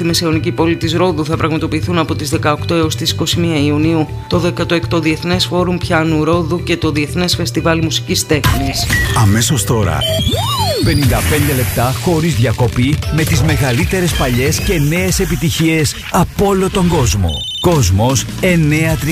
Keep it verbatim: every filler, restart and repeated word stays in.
στη μεσαιωνική πόλη της Ρόδου θα πραγματοποιηθούν από τις δεκαοκτώ έως τις είκοσι μία Ιουνίου το δέκατο έκτο Διεθνές Φόρουμ Πιάνου Ρόδου και το Διεθνές Φεστιβάλ Μουσικής Τέχνης. Αμέσως τώρα πενήντα πέντε λεπτά χωρίς διακοπή με τις μεγαλύτερες παλιές και νέες επιτυχίες από όλο τον κόσμο. Κόσμος εννιακόσια τριάντα.